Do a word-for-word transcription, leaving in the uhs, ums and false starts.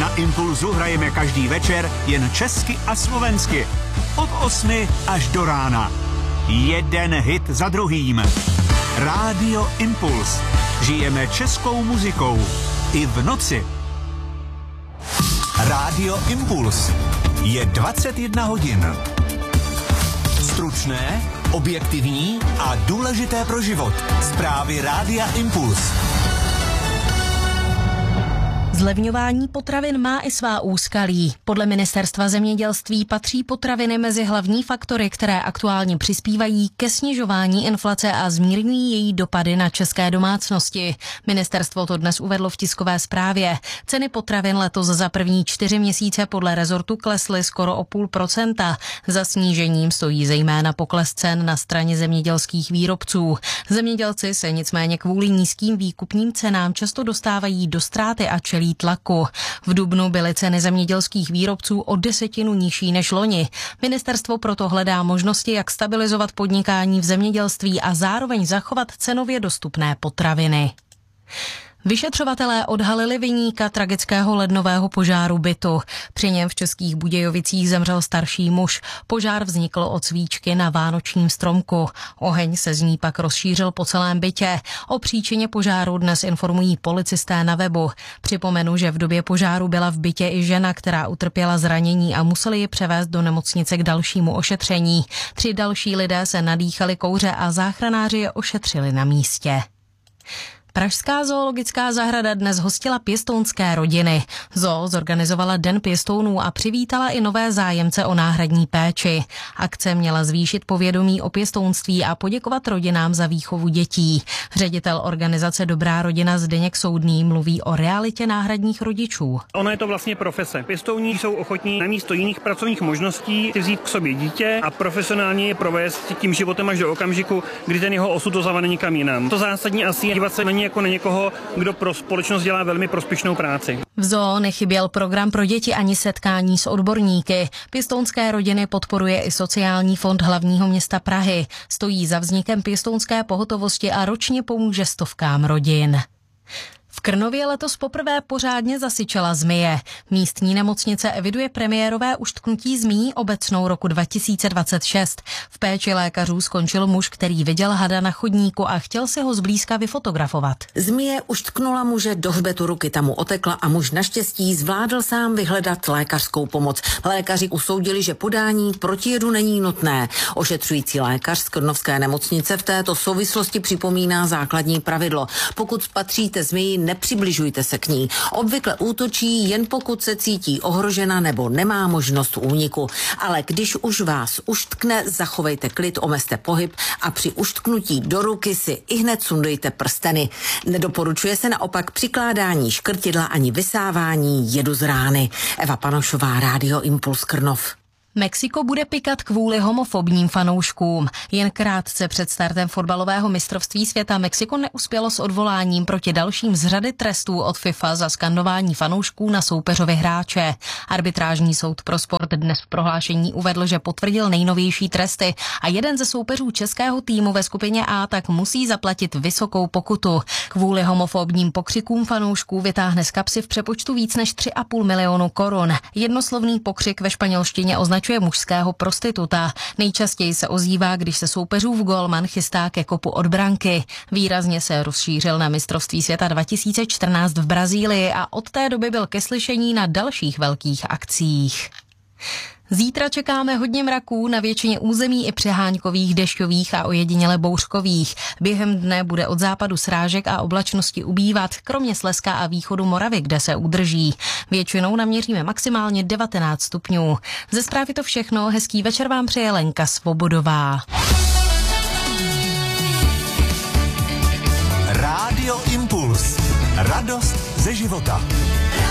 Na Impulzu hrajeme každý večer jen česky a slovensky. Od osmi až do rána. Jeden hit za druhým. Rádio Impuls. Žijeme českou muzikou. I v noci. Rádio Impuls. Je dvacet jedna hodin. Stručné, objektivní a důležité pro život. Zprávy Rádia Impuls. Zlevňování potravin má i svá úskalí. Podle Ministerstva zemědělství patří potraviny mezi hlavní faktory, které aktuálně přispívají ke snižování inflace a zmírňují její dopady na české domácnosti. Ministerstvo to dnes uvedlo v tiskové zprávě. Ceny potravin letos za první čtyři měsíce podle rezortu klesly skoro o půl procenta. Za snížením stojí zejména pokles cen na straně zemědělských výrobců. Zemědělci se nicméně kvůli nízkým výkupním cenám často dostávají do ztráty a čelí tlaku. V dubnu byly ceny zemědělských výrobců o desetinu nižší než loni. Ministerstvo proto hledá možnosti, jak stabilizovat podnikání v zemědělství a zároveň zachovat cenově dostupné potraviny. Vyšetřovatelé odhalili viníka tragického lednového požáru bytu. Při něm v Českých Budějovicích zemřel starší muž. Požár vznikl od svíčky na vánočním stromku. Oheň se z ní pak rozšířil po celém bytě. O příčině požáru dnes informují policisté na webu. Připomenu, že v době požáru byla v bytě i žena, která utrpěla zranění a museli ji převést do nemocnice k dalšímu ošetření. Tři další lidé se nadýchali kouře a záchranáři je ošetřili na místě. Pražská zoologická zahrada dnes hostila pěstounské rodiny. Zoo zorganizovala Den pěstounů a přivítala i nové zájemce o náhradní péči. Akce měla zvýšit povědomí o pěstounství a poděkovat rodinám za výchovu dětí. Ředitel organizace Dobrá rodina Zdeněk Soudný mluví o realitě náhradních rodičů. Ono je to vlastně profese. Pěstouni jsou ochotní na místo jiných pracovních možností si vzít k sobě dítě a profesionálně je provést tím životem až do okamžiku, kdy ten jeho osud to zavane někam jinam. To zásadní asi je dívat se na ně jako na někoho, kdo pro společnost dělá velmi prospěšnou práci. V zoo nechyběl program pro děti ani setkání s odborníky. Pěstounské rodiny podporuje i Sociální fond hlavního města Prahy. Stojí za vznikem pěstounské pohotovosti a ročně pomůže stovkám rodin. V Krnově letos poprvé pořádně zasyčela zmije. Místní nemocnice eviduje premiérové uštknutí zmí obecnou roku dva tisíce dvacet šest. V péči lékařů skončil muž, který viděl hada na chodníku a chtěl si ho zblízka vyfotografovat. Zmije uštknula muže do hřbetu ruky, tam mu otekla a muž naštěstí zvládl sám vyhledat lékařskou pomoc. Lékaři usoudili, že podání protijedu není nutné. Ošetřující lékař z Krnovské nemocnice v této souvislosti připomíná základní pravidlo. Pokud spatříte zmiji, nepřibližujte se k ní. Obvykle útočí jen pokud se cítí ohrožena nebo nemá možnost úniku. Ale když už vás uštkne, zachovejte klid, omezte pohyb a při uštknutí do ruky si ihned sundejte prsteny. Nedoporučuje se naopak přikládání škrtidla ani vysávání jedu z rány. Eva Panošová, Rádio Impuls Krnov. Mexiko bude pikat kvůli homofobním fanouškům. Jen krátce před startem fotbalového mistrovství světa Mexiko neuspělo s odvoláním proti dalším z řady trestů od FIFA za skandování fanoušků na soupeřovy hráče. Arbitrážní soud pro sport dnes v prohlášení uvedl, že potvrdil nejnovější tresty a jeden ze soupeřů českého týmu ve skupině A tak musí zaplatit vysokou pokutu. Kvůli homofobním pokřikům fanoušků vytáhne z kapsy v přepočtu víc než tři a půl milionu korun. Jednoslovný pokřik ve španělštině označuje mužského prostituta. Nejčastěji se ozývá, když se soupeřův gólman chystá ke kopu od branky. Výrazně se rozšířil na mistrovství světa dva tisíce čtrnáct v Brazílii a od té doby byl ke slyšení na dalších velkých akcích. Zítra čekáme hodně mraků na většině území i přeháňkových, dešťových a ojediněle bouřkových. Během dne bude od západu srážek a oblačnosti ubývat, kromě Slezska a východu Moravy, kde se udrží. Většinou naměříme maximálně devatenáct stupňů. Ze zprávy to všechno, hezký večer vám přeje Lenka Svobodová. Rádio Impuls. Radost ze života.